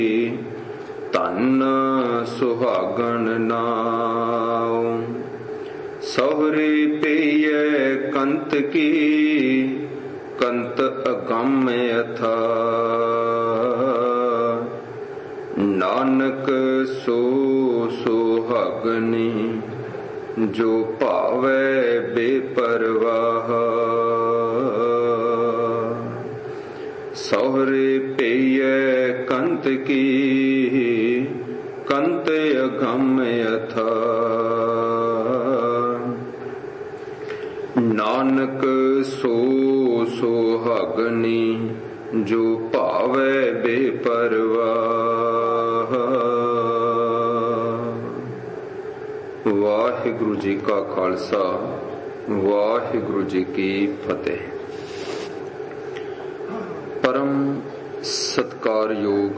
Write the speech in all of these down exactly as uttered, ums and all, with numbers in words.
ਧਨ ਸੁਹਾਗਣ ਨਾਉ। ਸਹੁਰੇ ਪਈਐ ਕੰਤ ਕੀ ਕੰਤ ਅਗੰਮ ਅਥਾ। ਨਾਨਕ ਸੋ ਸੁਹਾਗਣੀ ਜੋ ਭਾਵੈ ਬੇਪਰਵਾਹ। ਸਹੁਰੇ ਪਈਐ ਕੰਤ ਕੀ ਕੰਤ ਅਗੰਮ ਅਥਾ। ਨਾਨਕ ਸੋ ਸੁਹਾਗਣੀ ਜੋ ਭਾਵੈ ਬੇਪਰਵਾਹ। ਵਾਹਿਗੁਰੂ ਜੀ ਕਾ ਖਾਲਸਾ, ਵਾਹਿਗੁਰੂ ਜੀ ਕੀ ਫਤਿਹ। ਪਰਮ ਸਤਿਕਾਰਯੋਗ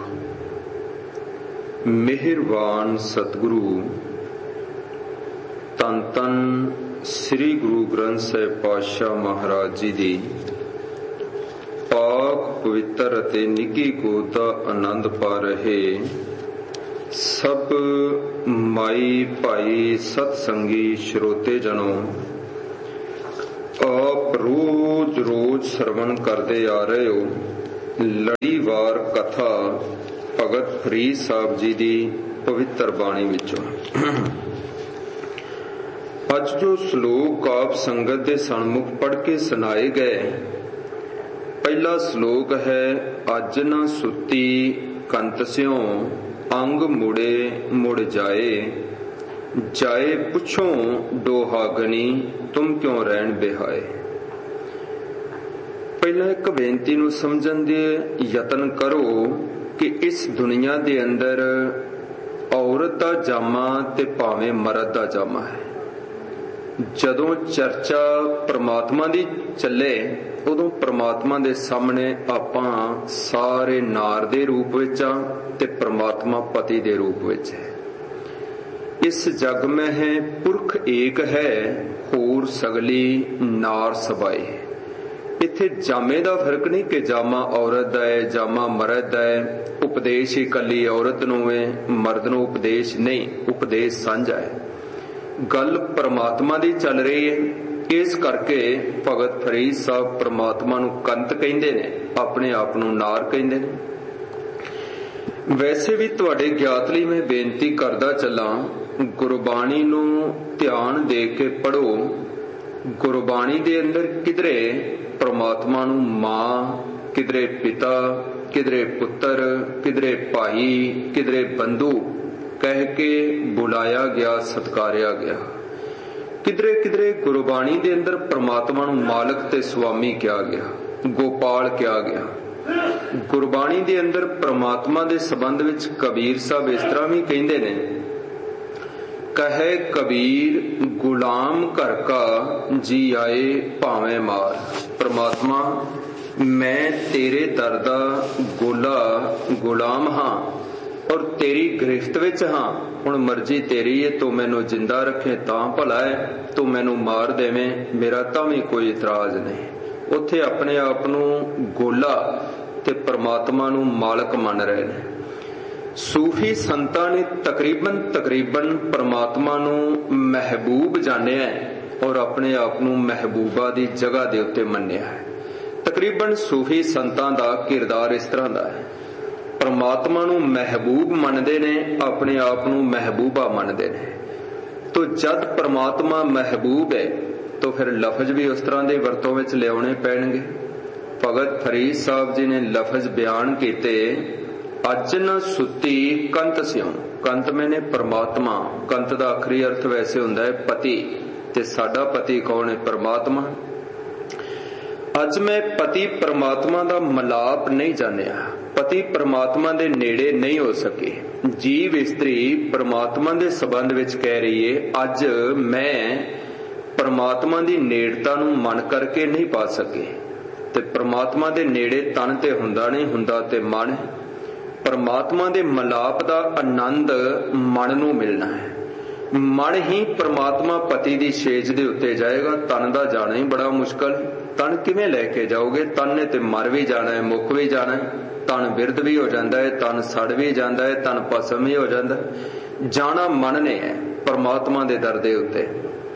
ਮਿਹਰਬਾਨ ਸਤਿਗੁਰੂ ਧੰਨ ਧੰਨ ਸ੍ਰੀ ਗੁਰੂ ਗ੍ਰੰਥ ਸਾਹਿਬ ਪਾਤਸ਼ਾਹ ਮਹਾਰਾਜ ਜੀ ਦੀ ਪਾਕ ਪਵਿੱਤਰ ਅਤੇ ਨਿੱਘੀ ਗੋਦ ਦਾ ਆਨੰਦ ਪਾ ਰਹੇ ਸਭ ਮਾਈ ਭਾਈ ਸਤ ਸੰਗੀ ਸਰੋਤੇ ਜਨੋ, ਆਪ ਰੋਜ਼ ਰੋਜ਼ ਸਰਵਣ ਕਰਦੇ ਆ ਰਹੇ ਹੋ ਲੜੀਵਾਰ ਕਥਾ ਭਗਤ ਫਰੀਦ ਸਾਹਿਬ ਜੀ ਦੀ ਪਵਿੱਤਰ ਬਾਣੀ ਵਿੱਚੋਂ। ਅੱਜ ਜੋ ਸ਼ਲੋਕ ਆਪ ਸੰਗਤ ਦੇ ਸਨਮੁਖ ਪੜ੍ਹ ਕੇ ਸੁਣਾਏ ਗਏ, ਪਹਿਲਾ ਸ਼ਲੋਕ ਹੈ ਅੱਜ ਨਾ ਸੁੱਤੀ ਕੰਤ ਸਿਉ ਅੰਗ ਮੁੜੇ ਮੁੜ ਜਾਏ। ਜਾਏ ਪੁੱਛੋ ਡੋਹਾਗਨੀ ਤੁਮ ਕਿਉਂ ਰਹਿਣ ਬਿਹਾਏ। ਪਹਿਲਾਂ ਇੱਕ ਬੇਨਤੀ ਨੂੰ ਸਮਝਣ ਦੇ ਯਤਨ ਕਰੋ ਕਿ ਇਸ ਦੁਨੀਆ ਦੇ ਅੰਦਰ ਔਰਤ ਦਾ ਜਾਮਾ ਤੇ ਭਾਵੇਂ ਮਰਦ ਦਾ ਜਾਮਾ ਹੈ। ਜਦੋਂ ਚਰਚਾ ਪ੍ਰਮਾਤਮਾ ਦੀ ਚੱਲੇ ਉਦੋਂ ਪ੍ਰਮਾਤਮਾ ਦੇ ਸਾਹਮਣੇ ਆਪਾਂ ਸਾਰੇ ਨਾਰ ਦੇ ਰੂਪ ਵਿੱਚ ਆ ਤੇ ਪ੍ਰਮਾਤਮਾ ਪਤੀ ਦੇ ਰੂਪ ਵਿੱਚ ਹੈ। ਇਸ ਜਗ ਮੈਂ ਹੈ ਪੁਰਖ ਏਕ ਹੈ, ਹੋਰ ਸਗਲੀ ਨਾਰ ਸਬਾਏ। ਇੱਥੇ ਜਾਮੇ ਦਾ ਫਰਕ ਨਹੀਂ ਕਿ ਜਾਮਾ ਔਰਤ ਦਾ ਹੈ, ਜਾਮਾ ਮਰਦ ਦਾ ਹੈ। ਉਪਦੇਸ਼ ਇਕੱਲੀ ਔਰਤ ਨੂੰ ਹੈ, ਮਰਦ ਨੂੰ ਉਪਦੇਸ਼ ਨਹੀਂ, ਉਪਦੇਸ਼ ਸਾਂਝਾ ਹੈ। ਗੱਲ ਪ੍ਰਮਾਤਮਾ ਦੀ ਚੱਲ ਰਹੀ ਹੈ। ਇਸ ਕਰਕੇ ਭਗਤ ਫਰੀਦ ਸਾਹਿਬ ਪ੍ਰਮਾਤਮਾ ਨੂੰ ਕੰਤ ਕਹਿੰਦੇ ਨੇ, ਆਪਣੇ ਆਪ ਨੂੰ ਨਾਰ ਕਹਿੰਦੇ ਨੇ। ਵੈਸੇ ਵੀ ਤੁਹਾਡੇ ਗਿਆਤ ਲਈ ਮੈਂ ਬੇਨਤੀ ਕਰਦਾ ਚੱਲਾਂ, ਗੁਰਬਾਣੀ ਨੂੰ ਧਿਆਨ ਦੇ ਕੇ ਪੜ੍ਹੋ। ਗੁਰਬਾਣੀ ਦੇ ਅੰਦਰ ਕਿਧਰੇ ਪ੍ਰਮਾਤਮਾ ਨੂੰ ਮਾਂ, ਕਿਧਰੇ ਪਿਤਾ, ਕਿਧਰੇ ਪੁੱਤਰ, ਕਿਧਰੇ ਭਾਈ, ਕਿਧਰੇ ਬੰਧੂ ਕਹਿ ਕੇ ਬੁਲਾਇਆ ਗਿਆ, ਸਤਕਾਰਿਆ ਗਿਆ। ਕਿਧਰੇ ਕਿਧਰੇ ਗੁਰਬਾਣੀ ਦੇ ਅੰਦਰ ਪ੍ਰਮਾਤਮਾ ਨੂੰ ਮਾਲਕ ਤੇ ਸੁਆਮੀ ਕਿਹਾ ਗਿਆ, ਗੋਪਾਲ ਕਿਹਾ ਗਿਆ। ਗੁਰਬਾਣੀ ਦੇ ਅੰਦਰ ਪ੍ਰਮਾਤਮਾ ਦੇ ਸੰਬੰਧ ਵਿੱਚ ਕਬੀਰ ਸਾਹਿਬ ਇਸ ਤਰ੍ਹਾਂ ਵੀ ਕਹਿੰਦੇ ਨੇ, ਕਹੇ ਕਬੀਰ ਗੁਲਾਮ ਘਰ ਕਾ ਜੀ ਆਏ ਭਾਵੇਂ ਮਾਰ। ਪ੍ਰਮਾਤਮਾ ਮੈਂ ਤੇਰੇ ਦਰ ਦਾ ਗੋਲਾ ਗੁਲਾਮ ਹਾਂ ਔਰ ਤੇਰੀ ਗ੍ਰਿਫਤ ਵਿੱਚ ਹਾਂ। ਹੁਣ ਮਰਜ਼ੀ ਤੇਰੀ ਹੈ, ਤੂੰ ਮੈਨੂੰ ਜਿੰਦਾ ਰੱਖੇ ਤਾਂ ਭਲਾ ਹੈ, ਤੂੰ ਮੈਨੂੰ ਮਾਰ ਦੇਵੇਂ ਮੇਰਾ ਤਾਂ ਵੀ ਕੋਈ ਇਤਰਾਜ਼ ਨਹੀਂ। ਉੱਥੇ ਆਪਣੇ ਆਪ ਨੂੰ ਗੋਲਾ ਤੇ ਪ੍ਰਮਾਤਮਾ ਨੂੰ ਮਾਲਕ ਮੰਨ ਰਹੇ ਨੇ। ਸੂਫੀ ਸੰਤਾਂ ਨੇ ਤਕਰੀਬਨ ਤਕਰੀਬਨ ਪ੍ਰਮਾਤਮਾ ਨੂੰ ਮਹਿਬੂਬ ਜਾਣਿਆ ਔਰ ਆਪਣੇ ਆਪ ਨੂੰ ਮਹਿਬੂਬਾ ਦੀ ਜਗ੍ਹਾ ਦੇ ਉੱਤੇ ਮੰਨਿਆ ਹੈ। ਤਕਰੀਬਨ ਸੂਫੀ ਸੰਤਾਂ ਦਾ ਕਿਰਦਾਰ ਇਸ ਤਰ੍ਹਾਂ ਦਾ ਹੈ, ਪ੍ਰਮਾਤਮਾ ਨੂੰ ਮਹਿਬੂਬ ਮੰਨਦੇ ਨੇ, ਆਪਣੇ ਆਪ ਨੂੰ ਮਹਿਬੂਬਾ ਮੰਨਦੇ ਨੇ। ਤੋ ਜਦ ਪ੍ਰਮਾਤਮਾ ਮਹਿਬੂਬ ਹੈ ਤਾਂ ਫਿਰ ਲਫ਼ਜ਼ ਵੀ ਉਸ ਤਰ੍ਹਾਂ ਦੇ ਵਰਤੋਂ ਵਿੱਚ ਲਿਆਉਣੇ ਪੈਣਗੇ। ਭਗਤ ਫਰੀਦ ਸਾਹਿਬ ਜੀ ਨੇ ਲਫ਼ਜ਼ ਬਿਆਨ ਕੀਤੇ, ਅੱਜ ਨਾ ਸੁੱਤੀ ਕੰਤ ਸਿਉ। ਕੰਤ ਮੈਨੇ ਪ੍ਰਮਾਤਮਾ। ਕੰਤ ਦਾ ਆਖਰੀ ਅਰਥ ਵੈਸੇ ਹੁੰਦਾ ਹੈ ਪਤੀ, ਤੇ ਸਾਡਾ ਪਤੀ ਕੌਣ ਹੈ? ਪ੍ਰਮਾਤਮਾ। ਅੱਜ ਮੈਂ ਪਤੀ ਪ੍ਰਮਾਤਮਾ ਦਾ ਮਲਾਪ ਨਹੀਂ ਜਾਣਿਆ, ਪਤੀ ਪ੍ਰਮਾਤਮਾ ਦੇ ਨੇੜੇ ਨਹੀਂ ਹੋ ਸਕੇ। ਜੀਵ ਇਸਤਰੀ ਪ੍ਰਮਾਤਮਾ ਦੇ ਸੰਬੰਧ ਵਿੱਚ ਕਹਿ ਰਹੀ ਏ, ਅੱਜ ਮੈਂ ਪ੍ਰਮਾਤਮਾ ਦੀ ਨੇੜਤਾ ਨੂੰ ਮਨ ਕਰਕੇ ਨਹੀਂ ਪਾ ਸਕੇ। ਤੇ ਪ੍ਰਮਾਤਮਾ ਦੇ ਨੇੜੇ ਤਨ ਤੇ ਹੁੰਦਾ ਨਹੀਂ, ਹੁੰਦਾ ਤੇ ਮਨ। ਪ੍ਰਮਾਤਮਾ ਦੇ ਮਲਾਪ ਦਾ ਆਨੰਦ ਮਨ ਨੂੰ ਮਿਲਣਾ ਹੈ। ਮਨ ਹੀ ਪ੍ਰਮਾਤਮਾ ਪਤੀ ਦੀ ਛੇਜ ਦੇ ਉੱਤੇ ਜਾਏਗਾ। ਤਨ ਦਾ ਜਾਣਾ ਹੀ ਬੜਾ ਮੁਸ਼ਕਲ। ਤਨ ਕਿਵੇਂ ਲੈ ਕੇ ਜਾਓਗੇ? ਤਨ ਨੇ ਤੇ ਮਰ ਵੀ ਜਾਣਾ ਹੈ, ਮੁੱਕ ਵੀ ਜਾਣਾ ਹੈ। तन बिरध भी हो जाता है, तन सड़ भी जाता है, तन भस्म भी हो जाता है। जाना मन ने है परमात्मा दे दर दे उत्ते।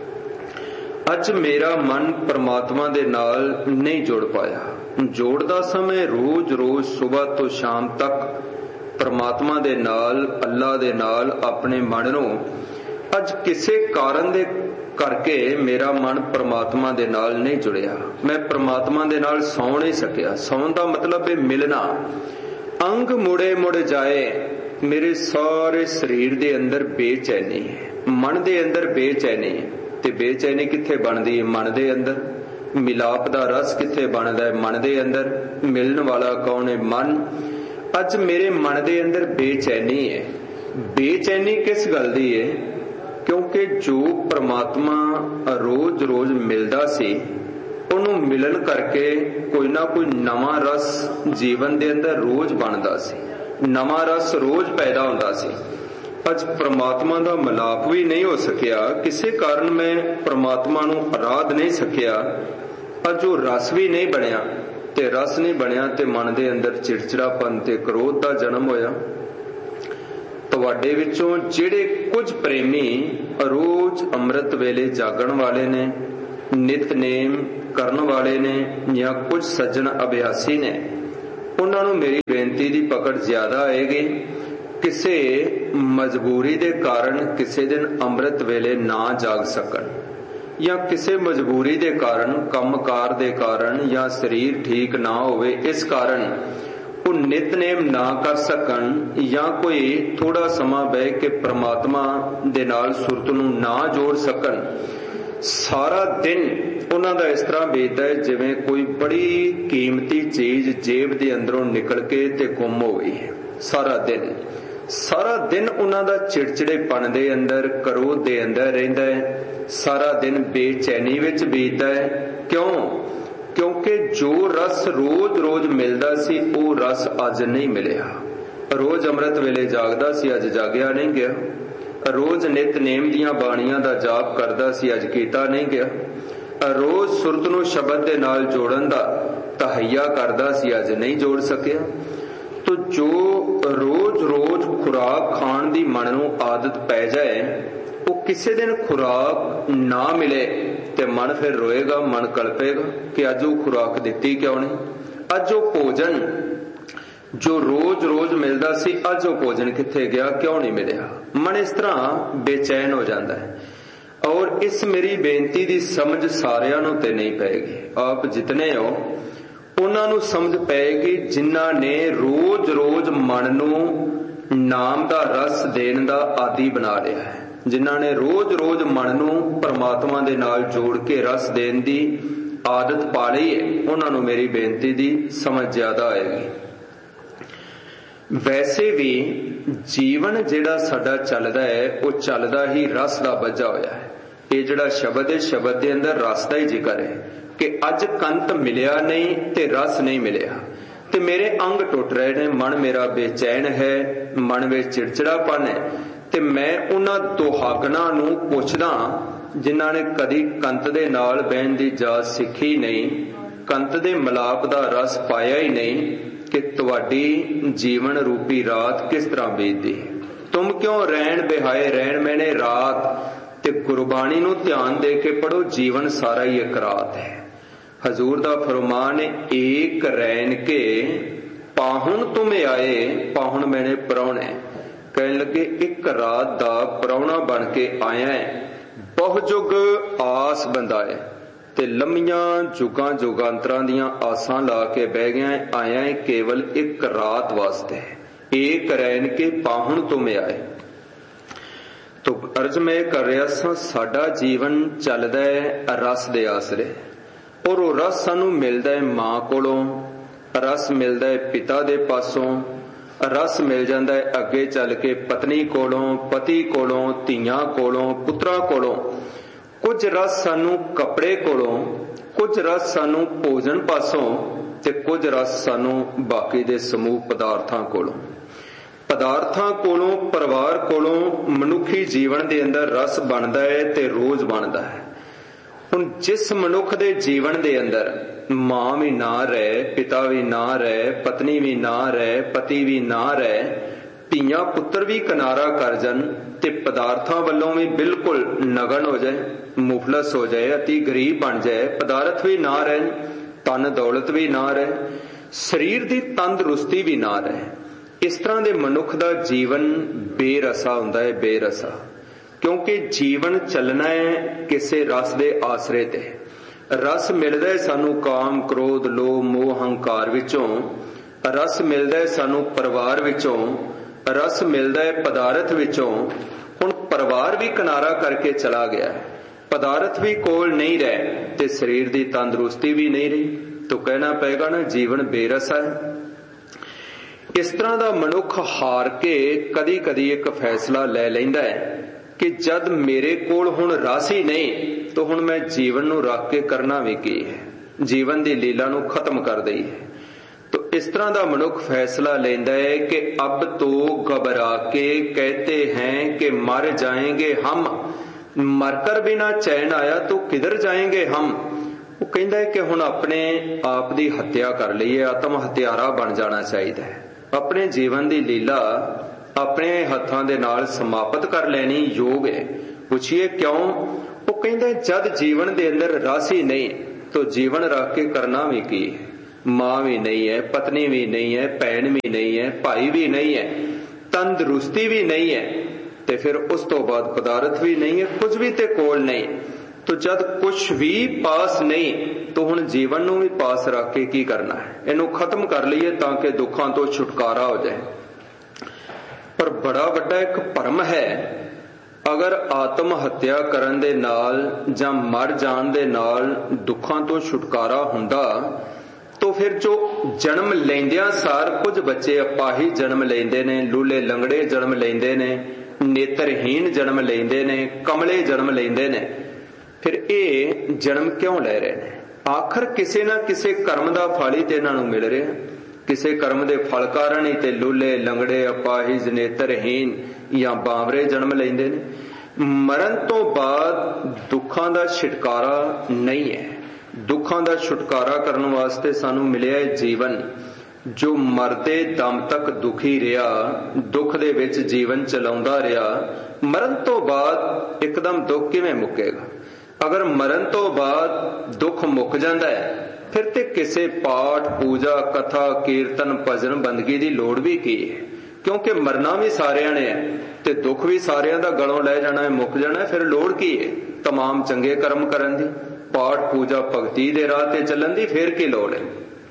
अज मेरा मन परमात्मा दे नाल नहीं जुड़ पाया। जोड़दा समय रोज रोज सुबह तो शाम तक परमात्मा दे नाल, अल्लाह दे नाल अपने मन नूं अज किसे कारण दे करके मेरा मन परमात्मा दे नाल नहीं जुड़िया। मैं परमात्मा दे नाल सौ नहीं सकिया। सौन दा मतलब है मिलना। अंग मुड़े मुड़ जाए, मेरे सारे शरीर दे अंदर बेचैनी है, मन दे अंदर बेचैनी है। ते बेचैनी किथे बनदी है? मन दे अंदर। मिलाप दा रस किथे बनदा है? मन दे अंदर। मिलन वाला कौन है? मन। अज मेरे मन दे अंदर बेचैनी है। बेचैनी किस गल दी है? क्योंकि जो परमात्मा रोज रोज मिलदा सी, उन्हों मिलन करके कोई ना कोई नवा रस जीवन दे अंदर रोज बनदा सी, नवा रस रोज पैदा होंदा सी। अज परमात्मा दा मिलाप भी नहीं हो सकिया, किसी कारण मैं परमात्मा नूं आराध नहीं सकिया। अज वो रस भी नहीं बनया, ते रस नहीं बनया ते मन दे अंदर चिड़चिड़ापन ते क्रोध दा जन्म होया। तुहाडे विचों जिहड़े कुछ प्रेमी रोज अमृत वेले जागण वाले ने, नितनेम करन वाले ने, या कुछ सज्जन अभ्यासी ने, उन्हां नूं मेरी बेनती दी पकड़ ज्यादा आएगी। किसे मजबूरी दे कारण किसे दिन अमृत वेले ना जाग सकन, या किसे मजबूरी दे कारण, कमकार दे कारण, या शरीर ठीक ना होवे इस कारण वो नितनेम ना कर सकन, या कोई थोड़ा समा बह के परमात्मा दे नाल सुरत नूं ना जोड़ सकन। सारा दिन उन्हां दा इस तरह बीतदा है जिवें कोई बड़ी कीमती चीज जेब दे अंदरों निकल के ते गुम हो गई है। सारा दिन सारा दिन उन्हां दा चिड़चिड़ेपन दे अंदर, क्रोध दे अंदर रहिंदा है। सारा दिन बेचैनी विच बीतदा है। क्यों? क्योंकि जो रस रोज रोज मिलदा सी वो रस अज नहीं मिलिया। रोज अमृत वेले जागदा सी, अज जागया नहीं गया। रोज नितनेम दियां बाणियां दा जाप करदा सी, अज कीता नहीं गया। रोज सुरत नूं शब्द दे नाल जोड़न दा तहैया करदा सी, अज नहीं जोड़ सकिया। तो जो रोज रोज खुराक खाण दी मन नूं आदत पै जाए, वो किसी दिन खुराक ना मिले ते मन फिर रोएगा, मन कल्पेगा कि अज वो खुराक दिती क्यों नहीं। अज वो भोजन जो रोज रोज मिलदा सी, अज वो भोजन किथे गया, क्यों नहीं मिलिया। मन इस तरह बेचैन हो जाता है। और इस मेरी बेनती दी समझ सारियां नूं ते नहीं पैगी। आप जितने हो उन्हां नूं समझ पैगी जिन्हां ने रोज रोज मन नूं नाम दा रस देण दा आदी बना लिया है, जिन्हां ने रोज रोज मन नूं परमात्मा दे नाल जोड़ के रस देण दी आदत पा लई है। उन्हां नूं मेरी बेनती दी समझ ज्यादा आएगी। वैसे भी जीवन जिहड़ा साडा चलदा है वो चलदा ही रस दा वजह होया है। ये जिहड़ा शब्द है, शब्द दे अंदर रस दा ही जिक्र है कि अज कंत मिलिया नहीं ते रस नहीं मिलिया, ते मेरे अंग टुट रहे ने, मन मेरा बेचैन है, मन में चिड़चिड़ापन है। ते मैं उन्हां दुहागना नूं पुछदा जिन्हां ने कदी कंत दे नाल बहन दी जाच सिੱਖੀ नहीं, कंत दे मिलाप दा रस पाया ही नहीं, कि तुहाडी जीवन रूपी रात किस तरह बीतदी। तुम क्यों रैन बिहाए रैन मैंने रात, ते गुरबाणी नूं ध्यान दे के पढ़ो, जीवन सारा ही एक रात है। हजूर दा फरमान एक रैन के पाहुण तुम आए, पाहुण मैंने परौणे, कहने लगे एक रात दा परौणा बन के आया है, बहु जुग आस बंदाए, ते लंबियां जुगां जुगांतरां दियां आसां ला के बह गया है, आया है केवल एक रात वास्ते। एक रैन के पाहुण तुम आए। तो अर्ज मैं कर रहा सा, साडा जीवन चलदा है रस दे आसरे, और वो रस सानू मिलदा है मां कोलों, रस मिलदा है पिता दे पासों, रस मिल जाता है अगे चल के पत्नी कोलों, पति कोलों, धीआं कोलों, पुत्रा कोलों। कुछ रस सानू कपड़े कोलों, कुछ रस सानू भोजन पासों, ते कुछ रस सानू बाकी दे समूह पदार्थां कोलों। पदार्थां कोलों, परिवार कोलों मनुखी जीवन दे अंदर रस बनदा है ते रोज बनदा है। ਹੁਣ ਜਿਸ ਮਨੁੱਖ ਦੇ ਜੀਵਨ ਦੇ ਅੰਦਰ ਮਾਂ ਵੀ ਨਾ ਰਹੇ, ਪਿਤਾ ਵੀ ਨਾ ਰਹੇ, ਪਤਨੀ ਵੀ ਨਾ ਰਹੇ, ਪਤੀ ਵੀ ਨਾ ਰਹੇ, ਧੀਆਂ ਪੁੱਤਰ ਵੀ ਕਿਨਾਰਾ ਕਰ ਜਾਣ ਤੇ ਪਦਾਰਥਾਂ ਵੱਲੋਂ ਵੀ ਬਿਲਕੁਲ ਨਗਨ ਹੋ ਜਾਏ, ਮੁਫਲਸ ਹੋ ਜਾਏ, ਅਤੀ ਗਰੀਬ ਬਣ ਜਾਏ, ਪਦਾਰਥ ਵੀ ਨਾ ਰਹਿਣ, ਧਨ ਦੌਲਤ ਵੀ ਨਾ ਰਹੇ, ਸਰੀਰ ਦੀ ਤੰਦਰੁਸਤੀ ਵੀ ਨਾ ਰਹੇ, ਇਸ ਤਰ੍ਹਾਂ ਦੇ ਮਨੁੱਖ ਦਾ ਜੀਵਨ ਬੇਰਸਾ ਹੁੰਦਾ ਹੈ। ਬੇਰਸਾ ਕਿਉਂਕਿ ਜੀਵਨ ਚੱਲਣਾ ਹੈ ਕਿਸੇ ਰਸ ਦੇ ਆਸਰੇ ਤੇ। ਰਸ ਮਿਲਦਾ ਹੈ ਸਾਨੂੰ ਕਾਮ ਕ੍ਰੋਧ ਲੋਭ ਮੋਹ ਹੰਕਾਰ ਵਿੱਚੋਂ, ਰਸ ਮਿਲਦਾ ਹੈ ਸਾਨੂੰ ਪਰਿਵਾਰ ਵਿੱਚੋਂ, ਰਸ ਮਿਲਦਾ ਹੈ ਪਦਾਰਥ ਵਿੱਚੋਂ। ਹੁਣ ਪਰਿਵਾਰ ਵੀ ਕਿਨਾਰਾ ਕਰਕੇ ਚਲਾ ਗਿਆ, ਪਦਾਰਥ ਵੀ ਕੋਲ ਨਹੀਂ ਰਹੇ ਤੇ ਸਰੀਰ ਦੀ ਤੰਦਰੁਸਤੀ ਵੀ ਨਹੀਂ ਰਹੀ, ਤਾਂ ਕਹਿਣਾ ਪਏਗਾ ਨਾ ਜੀਵਨ ਬੇਰਸਾ ਹੈ। ਇਸ ਤਰ੍ਹਾਂ ਦਾ ਮਨੁੱਖ ਹਾਰ ਕੇ ਕਦੀ ਕਦੀ ਇੱਕ ਫੈਸਲਾ ਲੈ ਲੈਂਦਾ ਹੈ ਕਿ ਜਦ ਮੇਰੇ ਕੋਲ ਹੁਣ ਰਸ ਹੀ ਨਹੀਂ ਤਾਂ ਹੁਣ ਮੈਂ ਜੀਵਨ ਨੂੰ ਰੱਖ ਕੇ ਕਰਨਾ ਵੀ ਕੀ ਹੈ, ਜੀਵਨ ਦੀ ਲੀਲਾ ਨੂੰ ਖਤਮ ਕਰ ਦਈਏ। तो इस तरह का मनुख फैसला लेंदा है कि अब तो घबरा के कहते हैं कि मर जाएंगे हम, मरकर भी ना चैन आया तो किधर जाएंगे हम। वो कहता है कि हुण अपने आप की हत्या कर लईए, आत्म हत्यारा बन जाना चाहिए, अपने जीवन की लीला अपने हत्थां दे नाल समाप्त कर लेनी योग है। पुछिए क्यों? वो कहता है जद जीवन के अंदर रस ही नहीं तो जीवन रख के करना भी की है। मां भी नहीं है, पत्नी भी नहीं है, भैन भी नहीं है, भाई भी नहीं है, तंदुरुस्ती भी नहीं है, ते फिर उस तो बाद पदार्थ भी नहीं है, कुछ भी ते कोल नहीं। तो जद कुछ भी पास नहीं तो हुण जीवन नूं भी पास रख के की करना है, इनू खत्म कर लईए ताकि दुखां तो छुटकारा हो जाए। पर बड़ा वड्डा एक भरम है, अगर आत्म हत्या करन दे नाल जां मर जाण दे नाल दुखां तो छुटकारा हुंदा तो फिर जो जन्म लैंदियां सार कुछ बच्चे अपाही जन्म लेंदे ने, लूले लंगड़े जन्म लेंदे ने, नेत्रहीन जन्म लेंदे ने, कमले जन्म लेंदे ने, फिर ये जन्म क्यों ले रहे ने? आखिर किसी ना किसी कर्म का फल ही तो इन्हां नूं मिल रहा, किसी कर्म के फल कारण ही तो लूले लंगड़े अपाहिज नेत्रहीन या बावरे जन्म लेंदे ने। मरण तो बाद दुखां दा छुटकारा नहीं है। दुखां दा छुटकारा करने वास्ते सानू मिलिया है जीवन। जो मरदे दम तक दुखी रहा, दुख दे विच जीवन चलाउंदा रहा, मरण तो बाद एकदम दुख किवें मुकेगा? अगर मरण तो बाद दुख मुक जांदा है फिर ते किसी पाठ पूजा कथा कीर्तन भजन बंदगी की लोड़ भी की है, क्योंकि मरना भी सारिਆਂ ने है ते दुख भी सारिਆਂ दा गलों लै जाना है, मुक जाना है, फिर लोड़ की है तमाम चंगे कर्म करन दी, पाठ पूजा भगती दे राह ते चलन दी, फिर की लोड़ है।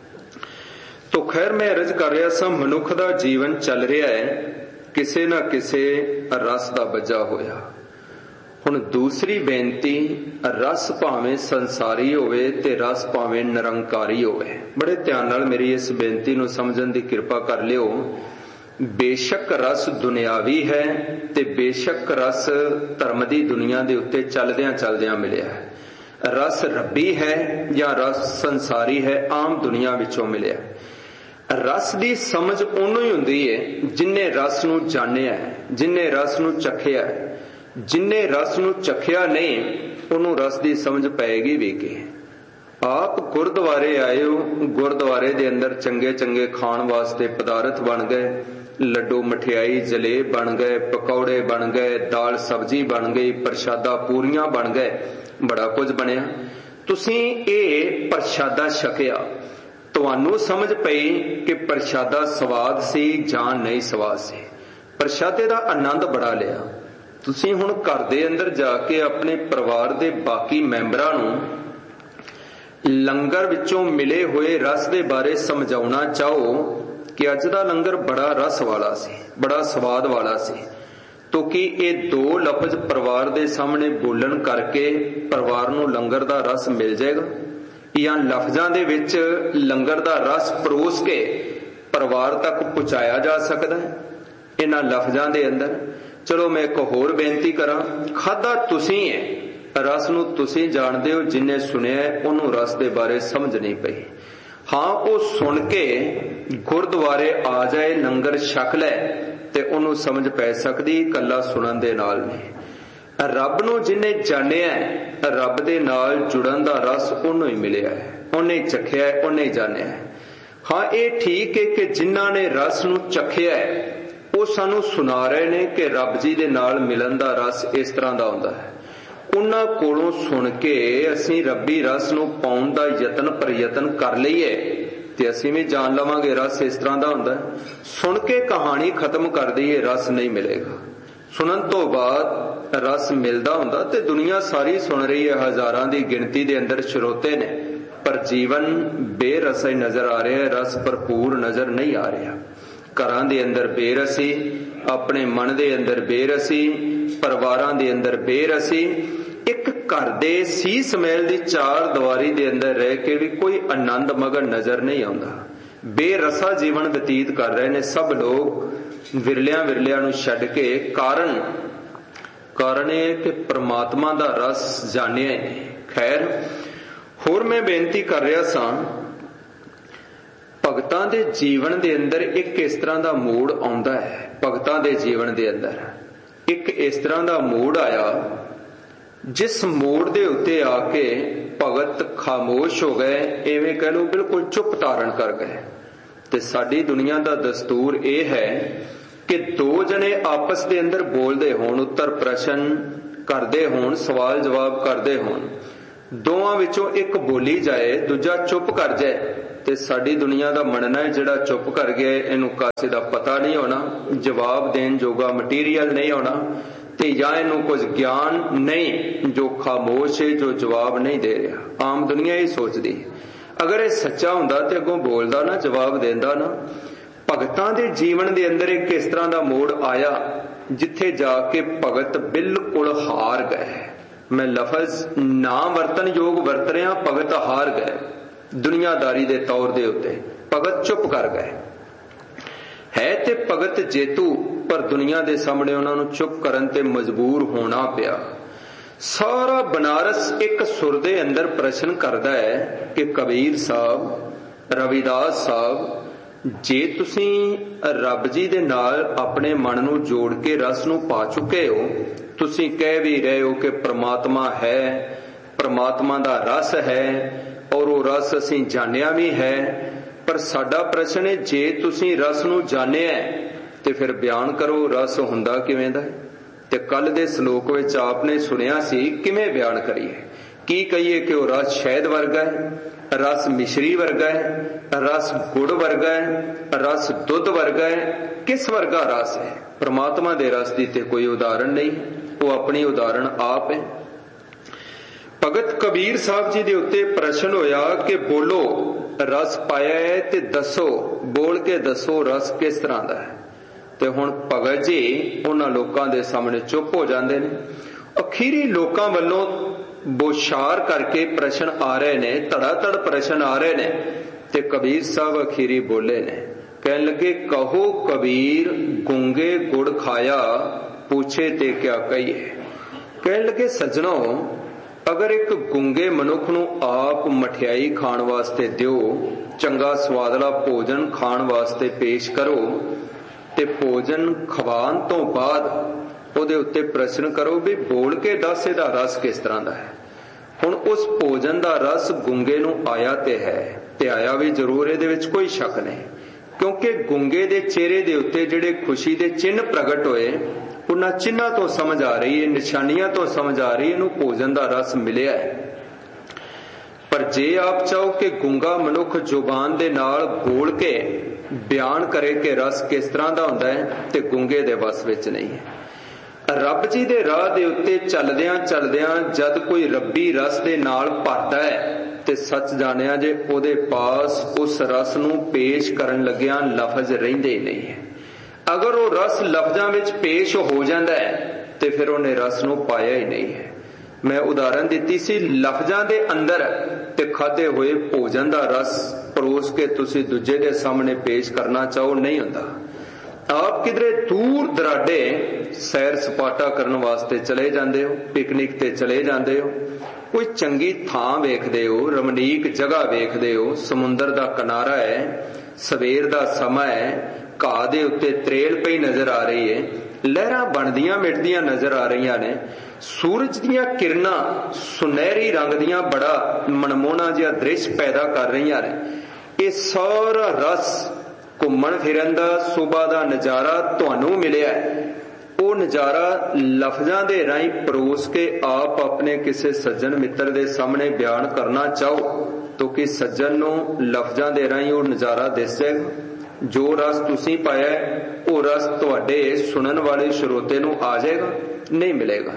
तो खैर मैं अर्ज कर रहा सा, मनुख दा जीवन चल रहा है किसे ना किसे रस दा बजा होया। हुण दूसरी बेनती, रस भावें संसारी होवे ते रस भावें निरंकारी होवे। बड़े ध्यान नाल मेरी इस बेनती नूं समझण दी किरपा कर लियो। बेशक रस दुनियावी है ते बेशक रस धर्म दी दुनिया दे उत्ते चलदियां चलदियां मिलिया है। रस रब्बी है या रस संसारी है, आम दुनिया विचों मिलिया। रस दी समझ उन्हों ही हुंदी है जिन्ने रस नूं जानिया है, जिन्ने रस नूं चखिया है। जिन्ने रस नूं चखिया नहीं उन्हों रस दी समझ पैगी भी कि। आप गुरुद्वारे आए हो, गुरुद्वारे दे अंदर चंगे चंगे खाण वास्ते पदार्थ बन गए, लड्डू मठियाई जलेब बन गए, पकौड़े बन गए, दाल सब्जी बन गई, प्रशादा पूरियां बन गए, बड़ा कुछ बनिया। तुसीं ये प्रशादा छकिया, तुहानू समझ पई कि प्रशादा स्वाद सी जां नहीं स्वाद सी, प्रशादे दा आनंद बड़ा लिया। तुसीं हुण घर दे अंदर जाके अपने परिवार दे बाकी मैंबरां नूं लंगर विचों मिले हुए रस दे बारे समझाउणा चाहो कि अज दा लंगर बड़ा रस वाला सी, बड़ा स्वाद वाला सी, तो कि ये दो लफ्ज परिवार दे सामने बोलन करके परिवार नूं लंगर दा रस मिल जाएगा, या लफ्जां दे विच लंगर दा रस परोस के परिवार तक पहुंचाया जा सकदा है इन्हां लफ्जां दे अंदर। चलो मैं एक होर बेनती करां, खादा तुसीं है, रस नूं तुसीं जाणदे हो, जिन्ने सुनिया उन्होंने रस दे बारे समझ नहीं पई। हाँ वो सुन के गुरुद्वारे आ जाए, लंगर छक लै ते उन्होंने समझ पै सकदी, कल्ला सुनन दे नाल नहीं। रब नूं जिन्ने जानिया ਰੱਬ ਦੇ ਨਾਲ ਜੁੜਨ ਦਾ ਰਸ ਉਹਨੂੰ ਹੀ ਮਿਲਿਆ ਹੈ, ਉਹਨੇ ਚਖਿਆ, ਉਹਨੇ ਜਾਣਿਆ। ਹਾਂ, ਇਹ ਠੀਕ ਹੈ ਕਿ ਜਿਨ੍ਹਾਂ ਨੇ ਰਸ ਨੂੰ ਚਖਿਆ ਉਹ ਸਾਨੂੰ ਸੁਣਾ ਰਹੇ ਨੇ ਕਿ ਰੱਬ ਜੀ ਦੇ ਨਾਲ ਮਿਲਣ ਦਾ ਰਸ ਇਸ ਤਰ੍ਹਾਂ ਦਾ ਹੁੰਦਾ ਹੈ। ਉਹਨਾਂ ਕੋਲੋਂ ਸੁਣ ਕੇ ਅਸੀਂ ਰੱਬੀ ਰਸ ਨੂੰ ਪਾਉਣ ਦਾ ਯਤਨ ਪ੍ਰਯਤਨ ਕਰ ਲਈਏ ਤੇ ਅਸੀਂ ਵੀ ਜਾਣ ਲਵਾਂਗੇ ਰਸ ਇਸ ਤਰ੍ਹਾਂ ਦਾ ਹੁੰਦਾ। ਸੁਣ ਕੇ ਕਹਾਣੀ ਖਤਮ ਕਰ ਦਈਏ, ਰਸ ਨਹੀਂ ਮਿਲੇਗਾ। ਸੁਣਨ ਤੋਂ ਬਾਅਦ ਰਸ ਮਿਲਦਾ ਹੁੰਦਾ ਤੇ ਦੁਨੀਆ ਸਾਰੀ ਸੁਣ ਰਹੀ ਹੈ, ਹਜ਼ਾਰਾਂ ਦੀ ਗਿਣਤੀ ਦੇ ਅੰਦਰ ਸਰੋਤੇ ਨੇ, ਪਰ ਜੀਵਨ ਬੇਰਸਾ ਹੀ ਨਜ਼ਰ ਆ ਰਿਹਾ ਹੈ, ਰਸ ਭਰਪੂਰ ਨਜ਼ਰ ਨਹੀਂ ਆ ਰਿਹਾ। ਘਰਾਂ ਦੇ ਅੰਦਰ ਬੇਰਸੀ, ਆਪਣੇ ਮਨ ਦੇ ਅੰਦਰ ਬੇਰਸੀ, ਪਰਿਵਾਰਾਂ ਦੇ ਅੰਦਰ ਬੇਰਸੀ। ਇੱਕ ਘਰ ਦੇ ਸੀਸ ਮਹਿਲ ਦੀ ਚਾਰ ਦੀਵਾਰੀ ਦੇ ਅੰਦਰ ਰਹਿ ਕੇ ਵੀ ਕੋਈ ਆਨੰਦ ਮਗਨ ਨਜ਼ਰ ਨਹੀਂ ਆਉਂਦਾ। ਬੇਰਸਾ ਜੀਵਨ ਬਤੀਤ ਕਰ ਰਹੇ ਨੇ ਸਭ ਲੋਕ, ਵਿਰਲਿਆਂ ਵਿਰਲਿਆਂ ਨੂੰ ਛੱਡ ਕੇ। ਕਾਰਨ ਕਾਰਨ ਇਹ ਕਿ ਪ੍ਰਮਾਤਮਾ ਦਾ ਰਸ ਜਾਣਿਆ ਹੀ ਨਹੀਂ। ਖੈਰ, ਹੋਰ ਮੈਂ ਬੇਨਤੀ ਕਰ ਰਿਹਾ ਸਾਂ, ਭਗਤਾਂ ਦੇ ਜੀਵਨ ਦੇ ਅੰਦਰ ਇੱਕ ਇਸ ਤਰ੍ਹਾਂ ਦਾ ਮੋੜ ਆਉਂਦਾ ਹੈ। ਭਗਤਾਂ ਦੇ ਜੀਵਨ ਦੇ ਅੰਦਰ ਇੱਕ ਇਸ ਤਰ੍ਹਾਂ ਦਾ ਮੋੜ ਆਇਆ ਜਿਸ ਮੋੜ ਦੇ ਉੱਤੇ ਆ ਕੇ ਭਗਤ ਖਾਮੋਸ਼ ਹੋ ਗਏ, ਐਵੇਂ ਕਹਿ ਲਓ ਬਿਲਕੁਲ ਚੁੱਪ ਧਾਰਨ ਕਰ ਗਏ। ਤੇ ਸਾਡੀ ਦੁਨੀਆ ਦਾ ਦਸਤੂਰ ਇਹ ਹੈ ਕਿ ਦੋ ਜਣੇ ਆਪਸ ਦੇ ਅੰਦਰ ਬੋਲਦੇ ਹੋਣ, ਉੱਤਰ ਪ੍ਰਸ਼ਨ ਕਰਦੇ ਹੋਣ, ਸਵਾਲ ਜਵਾਬ ਕਰਦੇ ਹੋਣ, ਦੋਵਾਂ ਵਿੱਚੋਂ ਇੱਕ ਬੋਲੀ ਜਾਏ, ਦੂਜਾ ਚੁੱਪ ਕਰ ਜਾਏ, ਤੇ ਸਾਡੀ ਦੁਨੀਆ ਦਾ ਮੰਨਣਾ ਹੈ ਜਿਹੜਾ ਚੁੱਪ ਕਰ ਗਿਆ ਇਹਨੂੰ ਕਾਸੇ ਦਾ ਪਤਾ ਨਹੀਂ ਹੋਣਾ, ਜਵਾਬ ਦੇਣ ਜੋਗਾ ਮਟੀਰੀਅਲ ਨਹੀਂ ਹੋਣਾ, ਤੇ ਜਾਂ ਇਹਨੂੰ ਕੁਝ ਗਿਆਨ ਨਹੀਂ, ਜੋ ਖਾਮੋਸ਼ ਹੈ, ਜੋ ਜਵਾਬ ਨਹੀਂ ਦੇ ਰਿਹਾ। ਆਮ ਦੁਨੀਆ ਇਹ ਸੋਚਦੀ। ਅਗਰ ਇਹ ਸੱਚਾ ਹੁੰਦਾ ਤੇ ਅੱਗੋਂ ਬੋਲਦਾ ਨਾ, ਜਵਾਬ ਦਿੰਦਾ ਨਾ। ਭਗਤਾਂ ਦੇ ਜੀਵਨ ਦੇ ਅੰਦਰ ਇੱਕ ਇਸ ਤਰ੍ਹਾਂ ਦਾ ਮੋੜ ਆਇਆ ਜਿੱਥੇ ਜਾ ਕੇ ਭਗਤ ਬਿਲਕੁਲ ਹਾਰ ਗਏ। ਮੈਂ ਲਫ਼ਜ਼ ਨਾ ਵਰਤਨ ਯੋਗ ਵਰਤ ਰਿਹਾ, ਭਗਤ ਹਾਰ ਗਏ। ਦੁਨੀਆਦਾਰੀ ਦੇ ਤੌਰ ਦੇ ਉੱਤੇ ਭਗਤ ਚੁੱਪ ਕਰ ਗਏ। ਹੈ ਤੇ ਭਗਤ ਜੇਤੂ, ਪਰ ਦੁਨੀਆ ਦੇ ਸਾਹਮਣੇ ਉਹਨਾਂ ਨੂੰ ਚੁੱਪ ਕਰਨ ਤੇ ਮਜਬੂਰ ਹੋਣਾ ਪਿਆ। ਸਾਰਾ ਬਨਾਰਸ ਇੱਕ ਸੁਰ ਦੇ ਅੰਦਰ ਪ੍ਰਸ਼ਨ ਕਰਦਾ ਹੈ ਕਿ ਕਬੀਰ ਸਾਹਿਬ, ਰਵਿਦਾਸ ਸਾਹਿਬ, ਜੇ ਤੁਸੀਂ ਰੱਬ ਜੀ ਦੇ ਨਾਲ ਆਪਣੇ ਮਨ ਨੂੰ ਜੋੜ ਕੇ ਰਸ ਨੂੰ ਪਾ ਚੁੱਕੇ ਹੋ, ਤੁਸੀਂ ਕਹਿ ਵੀ ਰਹੇ ਹੋ ਕਿ ਪ੍ਰਮਾਤਮਾ ਹੈ, ਪ੍ਰਮਾਤਮਾ ਦਾ ਰਸ ਹੈ, ਔਰ ਉਹ ਰਸ ਅਸੀਂ ਜਾਣਿਆ ਵੀ ਹੈ। ਪਰ ਸਾਡਾ ਪ੍ਰਸ਼ਨ ਹੈ, ਜੇ ਤੁਸੀਂ ਰਸ ਨੂੰ ਜਾਣਿਆ ਤੇ ਫਿਰ ਬਿਆਨ ਕਰੋ ਰਸ ਹੁੰਦਾ ਕਿਵੇਂ ਦਾ। ਤੇ ਕੱਲ ਦੇ ਸ਼ਲੋਕ ਵਿੱਚ ਆਪਨੇ ਸੁਣਿਆ ਸੀ, ਕਿਵੇਂ ਬਿਆਨ ਕਰੀਏ, ਕੀ ਕਹੀਏ ਕਿ ਉਹ ਰਸ ਸ਼ਹਿਦ ਵਰਗਾ ਹੈ, ਰਸ ਮਿਸ਼ਰੀ ਵਰਗਾ ਹੈ, ਰਸ ਗੁੜ ਵਰਗਾ ਹੈ, ਰਸ ਦੁੱਧ ਵਰਗਾ ਹੈ, ਕਿਸ ਵਰਗਾ ਰਸ ਹੈ। ਪ੍ਰਮਾਤਮਾ ਦੇ ਰਸ ਦੀ ਤੇ ਕੋਈ ਉਦਾਹਰਣ ਨਹੀਂ, ਉਹ ਆਪਣੀ ਉਦਾਹਰਣ ਆਪ ਹੈ। ਭਗਤ ਕਬੀਰ ਸਾਹਿਬ ਜੀ ਦੇ ਉੱਤੇ ਪ੍ਰਸ਼ਨ ਹੋਇਆ ਕਿ ਬੋਲੋ, ਰਸ ਪਾਇਆ ਹੈ ਤੇ ਦੱਸੋ, ਬੋਲ ਕੇ ਦੱਸੋ ਰਸ ਕਿਸ ਤਰ੍ਹਾਂ ਦਾ ਹੈ। ਤੇ ਹੁਣ ਭਗਤ ਜੀ ਉਹਨਾਂ ਲੋਕਾਂ ਦੇ ਸਾਹਮਣੇ ਚੁੱਪ ਹੋ ਜਾਂਦੇ ਨੇ। ਅਖੀਰੀ ਲੋਕਾਂ ਵੱਲੋਂ ਬੋਛਾਰ ਕਰਕੇ ਪ੍ਰਸ਼ਨ ਆ ਰਹੇ ਨੇ, ਧੜਾ ਧੜ ਪ੍ਰਸ਼ਨ ਆ ਰਹੇ ਨੇ, ਤੇ ਕਬੀਰ ਸਾਹਿਬ ਅਖੀਰੀ ਬੋਲੇ ਨੇ, ਕਹਿਣ ਲੱਗੇ, ਕਹੋ ਕਬੀਰ ਗੂੰਗੇ ਗੁੜ ਖਾਇਆ, ਪੁੱਛੇ ਤੇ ਕਿਆ ਕਹੀਏ। ਕਹਿਣ ਲੱਗੇ, ਸੱਜਣੋ, ਅਗਰ ਇੱਕ ਗੂੰਗੇ ਮਨੁੱਖ ਨੂੰ ਆਪ ਮਠਿਆਈ ਖਾਣ ਵਾਸਤੇ ਦਿਓ, ਚੰਗਾ ਸਵਾਦਲਾ ਭੋਜਨ ਖਾਣ ਵਾਸਤੇ ਪੇਸ਼ ਕਰੋ, ਤੇ ਭੋਜਨ ਖਵਾਉਣ ਤੋਂ ਬਾਅਦ ਉਹਦੇ ਉੱਤੇ ਪ੍ਰਸ਼ਨ ਕਰੋ ਵੀ ਬੋਲ ਕੇ ਦੱਸ ਇਹਦਾ ਰਸ ਕਿਸ ਤਰ੍ਹਾਂ ਦਾ ਹੈ। ਹੁਣ ਉਸ ਭੋਜਨ ਦਾ ਰਸ ਗੂੰਗੇ ਨੂੰ ਆਇਆ ਤੇ ਹੈ, ਤੇ ਆਇਆ ਵੀ ਜ਼ਰੂਰ, ਇਹਦੇ ਵਿੱਚ ਕੋਈ ਸ਼ੱਕ ਨਹੀਂ, ਕਿਉਂਕਿ ਗੂੰਗੇ ਦੇ ਚਿਹਰੇ ਦੇ ਉੱਤੇ ਜਿਹੜੇ ਖੁਸ਼ੀ ਦੇ ਚਿੰਨ੍ਹ ਪ੍ਰਗਟ ਹੋਏ, ਉਹਨਾਂ ਚਿੰਨ੍ਹਾਂ ਤੋਂ ਸਮਝ ਆ ਰਹੀ ਹੈ, ਨਿਸ਼ਾਨੀਆਂ ਤੋਂ ਸਮਝ ਆ ਰਹੀ ਹੈ, ਇਹਨੂੰ ਭੋਜਨ ਦਾ ਰਸ ਮਿਲਿਆ ਹੈ। ਪਰ ਜੇ ਆਪ ਚਾਹੋ ਕਿ ਗੂੰਗਾ ਮਨੁੱਖ ਜ਼ੁਬਾਨ ਦੇ ਨਾਲ ਬੋਲ ਕੇ ਬਿਆਨ ਕਰੇ ਕਿ ਰਸ ਕਿਸ ਤਰ੍ਹਾਂ ਦਾ ਹੁੰਦਾ ਹੈ, ਤੇ ਗੂੰਗੇ ਦੇ ਵਸ ਵਿੱਚ ਨਹੀਂ ਹੈ। ਰੱਬ ਜੀ ਦੇ ਰਾਹ ਦੇ ਉੱਤੇ ਚੱਲਦਿਆਂ ਚੱਲਦਿਆਂ ਜਦ ਕੋਈ ਰੱਬੀ ਰਸ ਦੇ ਨਾਲ ਭਰਦਾ ਹੈ, ਤੇ ਸੱਚ ਜਾਣਿਆ ਜੇ ਉਹਦੇ ਪਾਸ ਉਸ ਰਸ ਨੂੰ ਪੇਸ਼ ਕਰਨ ਲੱਗਿਆਂ ਲਫ਼ਜ਼ ਰਹਿੰਦੇ ਹੀ ਨਹੀਂ ਹੈ। ਅਗਰ ਉਹ ਰਸ ਲਫ਼ਜ਼ਾਂ ਵਿੱਚ ਪੇਸ਼ ਹੋ ਜਾਂਦਾ ਹੈ ਤੇ ਫਿਰ ਉਹਨੇ ਰਸ ਨੂੰ ਪਾਇਆ ਹੀ ਨਹੀਂ ਹੈ। ਮੈਂ ਉਦਾਹਰਨ ਦਿੱਤੀ ਸੀ, ਲਫ਼ਜ਼ਾਂ ਦੇ ਅੰਦਰ ਤੇ ਖਾਧੇ ਹੋਏ ਭੋਜਨ ਦਾ ਰਸ ਪਰੋਸ ਕੇ ਤੁਸੀਂ ਦੂਜੇ ਦੇ ਸਾਹਮਣੇ ਪੇਸ਼ ਕਰਨਾ ਚਾਹੋ, ਨਹੀਂ ਹੁੰਦਾ। ਆਪ ਕਿਧਰੇ ਦੂਰ ਦਰਾਡੇ ਸੈਰ ਸਪਾਟਾ ਕਰਨ ਵਾਸਤੇ ਚਲੇ ਜਾਂਦੇ ਹੋ, ਪਿਕਨਿਕ ਤੇ ਚਲੇ ਜਾਂਦੇ ਹੋ, ਕੋਈ ਚੰਗੀ ਥਾਂ ਵੇਖਦੇ ਹੋ, ਰਮਣੀਕ ਜਗ੍ਹਾ ਵੇਖਦੇ ਹੋ, ਸਮੁੰਦਰ ਦਾ ਕਿਨਾਰਾ ਹੈ, ਸਵੇਰ ਦਾ ਸਮਾਂ ਹੈ, ਘਾਹ ਦੇ ਉੱਤੇ ਤਰੇਲ ਪਈ ਨਜ਼ਰ ਆ ਰਹੀ ਹੈ, ਲਹਿਰਾਂ ਬਣਦੀਆਂ ਮਿਟਦੀਆਂ ਨਜ਼ਰ ਆ ਰਹੀਆਂ ਨੇ, ਸੂਰਜ ਦੀਆਂ ਕਿਰਨਾਂ ਸੁਨਹਿਰੀ ਰੰਗ ਦੀਆਂ ਬੜਾ ਮਨਮੋਹਣਾ ਜਿਹਾ ਦ੍ਰਿਸ਼ ਪੈਦਾ ਕਰ ਰਹੀਆਂ ਨੇ। ਇਹ ਸਾਰਾ ਰਸ ਘੁੰਮਣ ਫਿਰਨ ਦਾ ਸੁਬਾ ਦਾ ਨਜ਼ਾਰਾ ਤੁਹਾਨੂੰ ਮਿਲਿਆ, ਉਹ ਨਜ਼ਾਰਾ ਲਫ਼ਜ਼ਾਂ ਦੇ ਰਾਹੀਂ ਪਰੋਸ ਕੇ ਆਪ ਆਪਣੇ ਕਿਸੇ ਸੱਜਣ ਮਿੱਤਰ ਦੇ ਸਾਹਮਣੇ ਬਿਆਨ ਕਰਨਾ ਚਾਹੋ ਤਾਂ ਕਿ ਸੱਜਣ ਨੂੰ ਲਫ਼ਜ਼ਾਂ ਦੇ ਰਾਹੀਂ ਉਹ ਨਜ਼ਾਰਾ ਦਿਸ ਜਾਏਗਾ। ਜੋ ਰਸ ਤੁਸੀਂ ਪਾਇਆ ਉਹ ਰਸ ਤੁਹਾਡੇ ਸੁਣਨ ਵਾਲੇ ਸਰੋਤੇ ਨੂੰ ਆ ਜਾਏਗਾ? ਨਹੀਂ ਮਿਲੇਗਾ।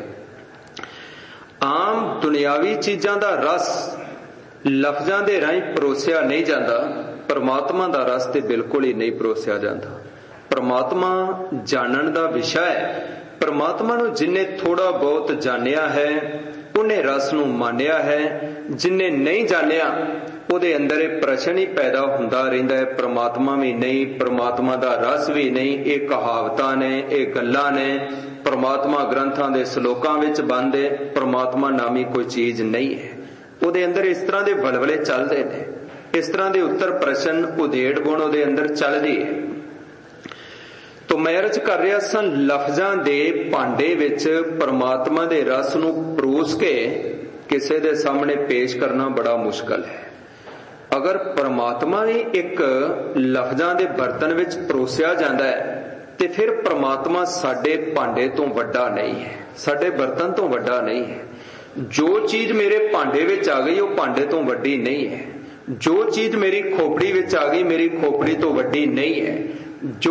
ਆਮ ਦੁਨਿਆਵੀ ਚੀਜ਼ਾਂ ਦਾ ਰਸ ਲਫ਼ਜ਼ਾਂ ਦੇ ਰਾਹੀਂ ਪਰੋਸਿਆ ਨਹੀਂ ਜਾਂਦਾ, ਪਰਮਾਤਮਾ ਦਾ ਰਸ ਤੇ ਬਿਲਕੁਲ ਹੀ ਨਹੀਂ ਪਰੋਸਿਆ ਜਾਂਦਾ। ਪਰਮਾਤਮਾ ਜਾਣਨ ਦਾ ਵਿਸ਼ਾ ਹੈ। ਪਰਮਾਤਮਾ ਨੂੰ ਜਿੰਨੇ ਥੋੜਾ ਬਹੁਤ ਜਾਣਿਆ ਹੈ ਉਹਨੇ ਰਸ ਨੂੰ ਮਾਣਿਆ ਹੈ, ਜਿੰਨੇ ਨਹੀਂ ਜਾਣਿਆ ਉਹਦੇ ਅੰਦਰ ਇਹ ਪ੍ਰਸ਼ਨ ਹੀ ਪੈਦਾ ਹੁੰਦਾ ਰਹਿੰਦਾ ਹੈ, ਪਰਮਾਤਮਾ ਵੀ ਨਹੀਂ, ਪਰਮਾਤਮਾ ਦਾ ਰਸ ਵੀ ਨਹੀਂ। ਇਹ ਕਹਾਵਤਾਂ ਨੇ, ਇਹ ਗੱਲਾਂ ਨੇ, ਪਰਮਾਤਮਾ ਗ੍ਰੰਥਾਂ ਦੇ ਸ਼ਲੋਕਾਂ ਵਿੱਚ ਬੰਦ ਹੈ, ਪਰਮਾਤਮਾ ਨਾਮੀ ਕੋਈ ਚੀਜ਼ ਨਹੀਂ ਹੈ। ਉਹਦੇ ਅੰਦਰ ਇਸ ਤਰ੍ਹਾਂ ਦੇ ਵਲਵਲੇ ਚੱਲਦੇ ਨੇ, ਇਸ ਤਰ੍ਹਾਂ ਦੇ ਉੱਤਰ ਪ੍ਰਸ਼ਨ ਉਧੇੜ ਗੁਣ ਉਹਦੇ ਅੰਦਰ ਚੱਲਦੀ ਹੈ। ਤੋ ਮੈਂ ਅਰਜ਼ ਕਰ ਰਿਹਾ ਸਾਂ, ਲਫ਼ਜ਼ਾਂ ਦੇ ਭਾਂਡੇ ਵਿੱਚ ਪਰਮਾਤਮਾ ਦੇ ਰਸ ਨੂੰ ਪਰੋਸ ਕੇ ਕਿਸੇ ਦੇ ਸਾਹਮਣੇ ਪੇਸ਼ ਕਰਨਾ ਬੜਾ ਮੁਸ਼ਕਲ ਹੈ। ਅਗਰ ਪਰਮਾਤਮਾ ਹੀ ਇੱਕ ਲਫ਼ਜ਼ਾਂ ਦੇ ਬਰਤਨ ਵਿੱਚ ਪਰੋਸਿਆ ਜਾਂਦਾ ਹੈ ਤੇ ਫਿਰ ਪਰਮਾਤਮਾ ਸਾਡੇ ਭਾਂਡੇ ਤੋਂ ਵੱਡਾ ਨਹੀਂ ਹੈ, ਸਾਡੇ ਬਰਤਨ ਤੋਂ ਵੱਡਾ ਨਹੀਂ ਹੈ। ਜੋ ਚੀਜ਼ ਮੇਰੇ ਭਾਂਡੇ ਵਿੱਚ ਆ ਗਈ ਉਹ ਭਾਂਡੇ ਤੋਂ ਵੱਡੀ ਨਹੀਂ ਹੈ। ਜੋ ਚੀਜ਼ ਮੇਰੀ ਖੋਪੜੀ ਵਿੱਚ ਆ ਗਈ ਮੇਰੀ ਖੋਪੜੀ ਤੋਂ ਵੱਡੀ ਨਹੀਂ ਹੈ। ਜੋ